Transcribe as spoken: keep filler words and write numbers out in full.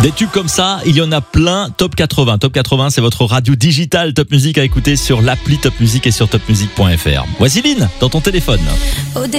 Des tubes comme ça, il y en a plein. Top quatre-vingts. Top quatre-vingts, c'est votre radio digitale Top Music à écouter sur l'appli Top Music et sur top music point f r. Voici Lynn dans ton téléphone.